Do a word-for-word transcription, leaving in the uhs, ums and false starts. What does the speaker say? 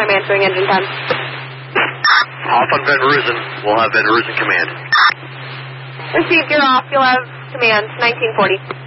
I'm answering engine ten. Off on Van Roosen. We'll have Van Roosen command. Received, you're off. You'll have command nineteen forty.